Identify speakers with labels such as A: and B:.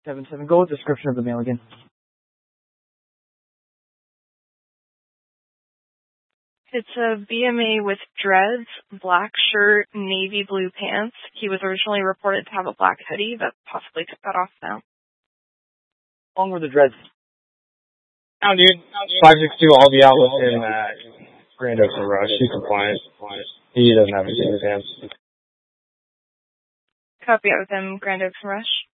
A: 7-7, go with description of the male again.
B: It's a BMA with dreads, black shirt, navy blue pants. He was originally reported to have a black hoodie, but possibly took that off now.
A: How long were the dreads?
C: Oh, dude. 562, I'll be out with him at Grand Oaks and Rush. He's compliant. He doesn't have anything in his hands.
B: Copy out with him, Grand Oaks and Rush.